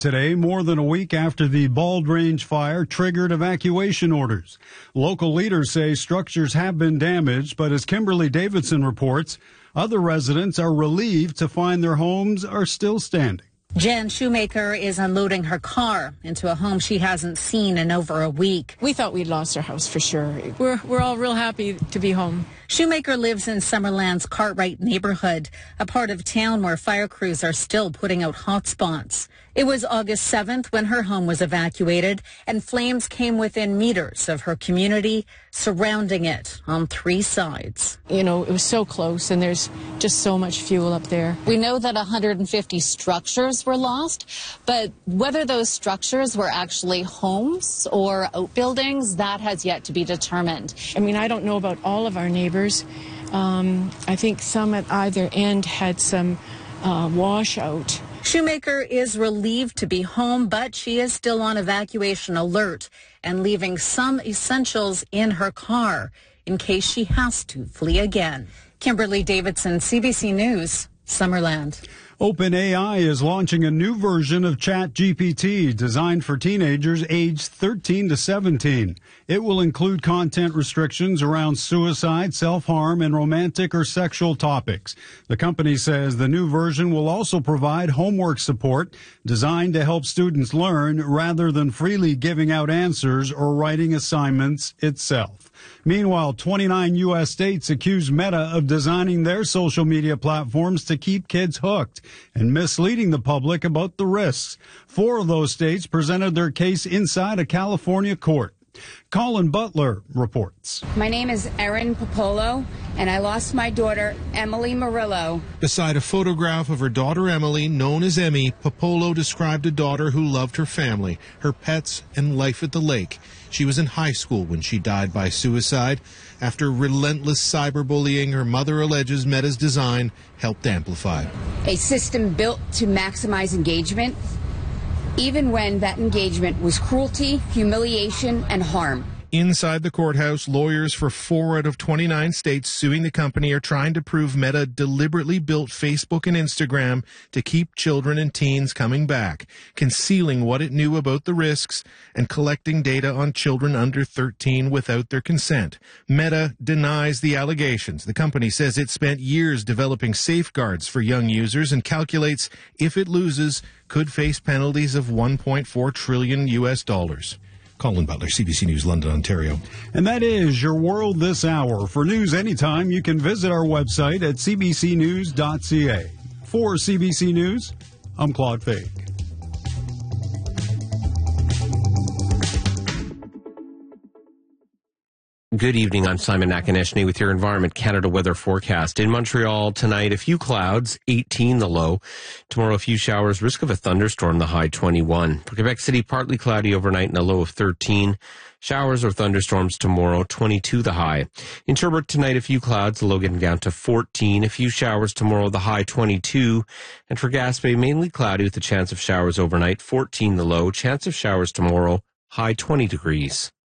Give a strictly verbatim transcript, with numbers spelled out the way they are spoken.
Today, more than a week after the Bald Range fire triggered evacuation orders. Local leaders say structures have been damaged, but as Kimberly Davidson reports, other residents are relieved to find their homes are still standing. Jen Shoemaker is unloading her car into a home she hasn't seen in over a week. We thought we'd lost our house for sure. We're, we're all real happy to be home. Shoemaker lives in Summerland's Cartwright neighborhood, a part of town where fire crews are still putting out hot spots. It was August seventh when her home was evacuated and flames came within meters of her community, surrounding it on three sides. You know, it was so close and there's just so much fuel up there. We know that one hundred fifty structures were lost, but whether those structures were actually homes or outbuildings, that has yet to be determined. I mean, I don't know about all of our neighbors. Um, I think some at either end had some uh, washout. Shoemaker is relieved to be home, but she is still on evacuation alert and leaving some essentials in her car in case she has to flee again. Kimberly Davidson, C B C News, Summerland. OpenAI is launching a new version of ChatGPT designed for teenagers aged thirteen to seventeen. It will include content restrictions around suicide, self-harm, and romantic or sexual topics. The company says the new version will also provide homework support designed to help students learn rather than freely giving out answers or writing assignments itself. Meanwhile, twenty-nine U S states accuse Meta of designing their social media platforms to keep kids hooked and misleading the public about the risks. Four of those states presented their case inside a California court. Colin Butler reports. My name is Erin Popolo, and I lost my daughter, Emily Murillo. Beside a photograph of her daughter, Emily, known as Emmy, Popolo described a daughter who loved her family, her pets, and life at the lake. She was in high school when she died by suicide. After relentless cyberbullying, her mother alleges Meta's design helped amplify. A system built to maximize engagement, even when that engagement was cruelty, humiliation, and harm. Inside the courthouse, lawyers for four out of twenty-nine states suing the company are trying to prove Meta deliberately built Facebook and Instagram to keep children and teens coming back, concealing what it knew about the risks and collecting data on children under thirteen without their consent. Meta denies the allegations. The company says it spent years developing safeguards for young users and calculates if it loses, could face penalties of one point four trillion U S dollars. Colin Butler, C B C News, London, Ontario. And that is your world this hour. For news anytime, you can visit our website at c b c news dot c a. For C B C News, I'm Claude Fake. Good evening. I'm Simon Nakaneshny with your Environment Canada weather forecast. In Montreal tonight, a few clouds, eighteen the low. Tomorrow, a few showers, risk of a thunderstorm, the high twenty-one. For Quebec City, partly cloudy overnight and a low of thirteen. Showers or thunderstorms tomorrow, twenty-two the high. In Sherbrooke tonight, a few clouds, the low getting down to fourteen. A few showers tomorrow, the high twenty-two. And for Gaspé, mainly cloudy with a chance of showers overnight, fourteen the low. Chance of showers tomorrow, high twenty degrees.